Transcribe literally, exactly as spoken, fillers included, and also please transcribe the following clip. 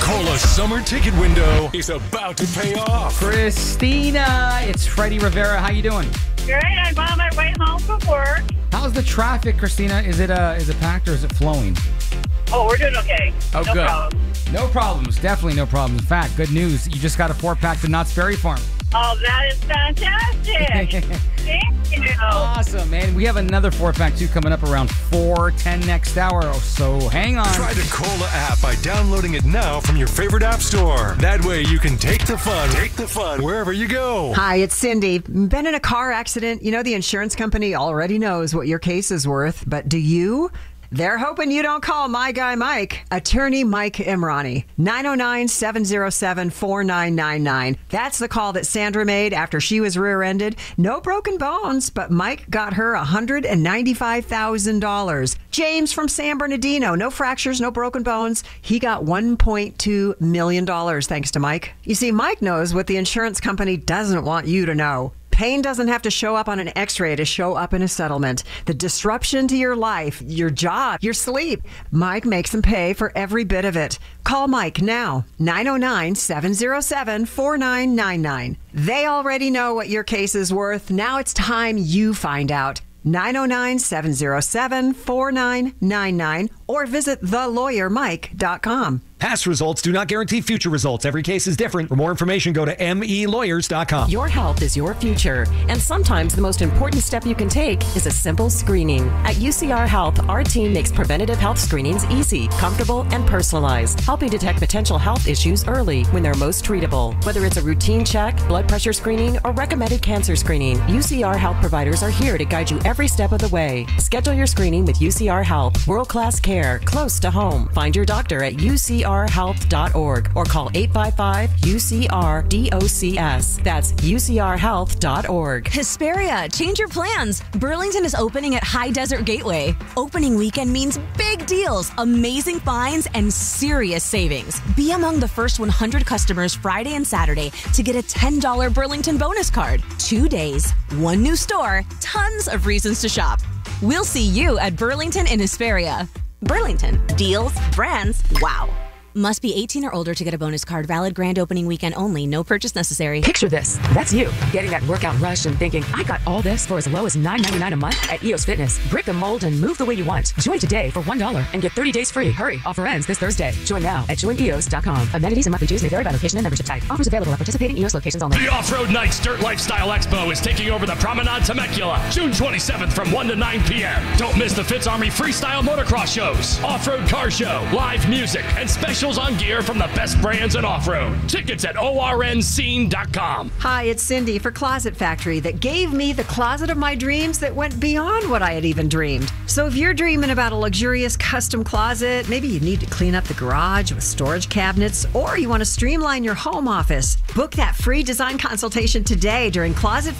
Coca-Cola summer ticket window is about to pay off. Christina, it's Freddie Rivera. How you doing? Great. I'm on my way home from work. How's the traffic, Christina? Is it uh, is it packed or is it flowing? Oh, we're doing okay. Oh, no good. problem. No problems. Definitely no problems. In fact, good news. You just got a four-pack to Knott's Berry Farm. Oh, that is fantastic. Thank you. Awesome, man. We have another four-pack, too, coming up around four ten next hour. So hang on. Try the Cola app by downloading it now from your favorite app store. That way you can take the fun, take the fun wherever you go. Hi, it's Cindy. Been in a car accident? You know the insurance company already knows what your case is worth, but do you? They're hoping you don't call my guy Mike, attorney Mike Imrani, nine oh nine, seven oh seven, four nine nine nine. That's the call that Sandra made after she was rear-ended. No broken bones, but Mike got her one hundred ninety-five thousand dollars. James from San Bernardino, no fractures, no broken bones. He got one point two million dollars thanks to Mike. You see, Mike knows what the insurance company doesn't want you to know. Pain doesn't have to show up on an x-ray to show up in a settlement. The disruption to your life, your job, your sleep. Mike makes them pay for every bit of it. Call Mike now, nine oh nine, seven oh seven, four nine nine nine. They already know what your case is worth. Now it's time you find out. nine oh nine, seven oh seven, four nine nine nine or visit the lawyer mike dot com. Past results do not guarantee future results. Every case is different. For more information, go to m e lawyers dot com. Your health is your future, and sometimes the most important step you can take is a simple screening. At U C R Health, our team makes preventative health screenings easy, comfortable, and personalized, helping detect potential health issues early when they're most treatable. Whether it's a routine check, blood pressure screening, or recommended cancer screening, U C R Health providers are here to guide you every step of the way. Schedule your screening with U C R Health. World-class care, close to home. Find your doctor at u c r health dot org or call eight five five U C R D O C S. That's u c r health dot org. Hesperia, change your plans. Burlington is opening at High Desert Gateway. Opening weekend means big deals, amazing finds, and serious savings. Be among the first one hundred customers Friday and Saturday to get a ten dollars Burlington bonus card. Two days, one new store, tons of reasons to shop. We'll see you at Burlington in Hesperia. Burlington, deals, brands, wow. Must be eighteen or older to get a bonus card. Valid grand opening weekend only. No purchase necessary. Picture this. That's you, getting that workout rush and thinking, I got all this for as low as nine ninety-nine a month at E O S Fitness. Break the mold and move the way you want. Join today for one dollar and get thirty days free. Hurry, offer ends this Thursday. Join now at join e o s dot com. Amenities and monthly dues may vary by location and membership type. Offers available at participating E O S locations only. The Off-Road Nights Dirt Lifestyle Expo is taking over the Promenade Temecula, June twenty-seventh from one to nine p.m. Don't miss the Fitz Army Freestyle Motocross shows, Off-Road Car Show, live music, and specials on gear from the best brands in off-road. Tickets at o r n scene dot com. Hi, it's Cindy for Closet Factory that gave me the closet of my dreams that went beyond what I had even dreamed. So if you're dreaming about a luxurious custom closet, maybe you need to clean up the garage with storage cabinets, or you want to streamline your home office, book that free design consultation today during Closet